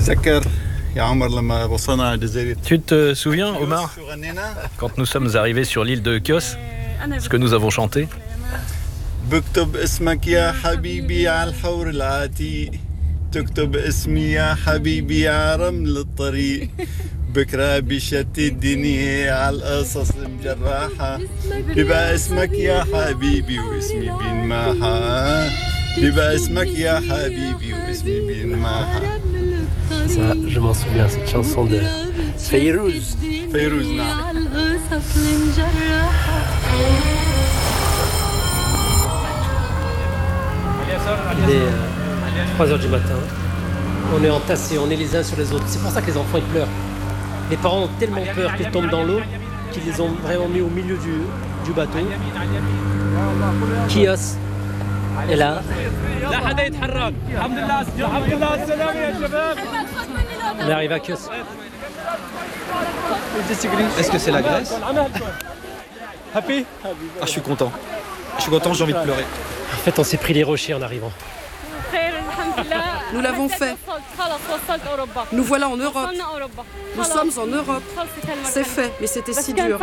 Tu te souviens, Omar, quand nous sommes arrivés sur l'île de Chios, ce que nous avons chanté? بكتب اسمك يا حبيبي على الحور العتيق تكتب اسمي يا حبيبي يا رمل الطريق بكرة بشتت الدنيا على القصص المجرحة بيبقى اسمك يا حبيبي واسمي بينمحى بيبقى اسمك يا حبيبي واسمي بينمحى. Ça, je m'en souviens, cette chanson de Fayrouz. فيروز نعم. Il est 3h du matin. On est entassés, on est les uns sur les autres. C'est pour ça que les enfants ils pleurent. Les parents ont tellement peur qu'ils tombent dans l'eau qu'ils les ont vraiment mis au milieu du bateau. Chios est là. On arrive à Chios. Est-ce que c'est la Grèce? Happy? Ah, je suis content. Je suis content, j'ai envie de pleurer. En fait, on s'est pris les rochers en arrivant. Nous l'avons fait. Nous voilà en Europe. Nous sommes en Europe. C'est fait, mais c'était si dur.